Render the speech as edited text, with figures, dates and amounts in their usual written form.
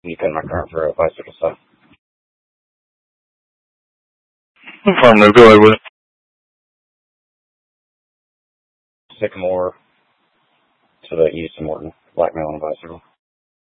You cut my current for a bicycle stuff. I'm fine, no, go ahead with it. Sycamore to the east of Morton, black male on a bicycle.